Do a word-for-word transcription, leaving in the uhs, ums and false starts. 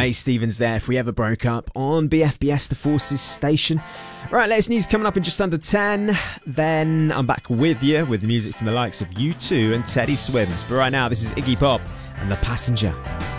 Ray Stevens there, If We Ever Broke Up, on B F B S The Forces station. Right, latest news coming up in just under ten. Then I'm back with you with music from the likes of U two and Teddy Swims. But right now, this is Iggy Pop and The Passenger.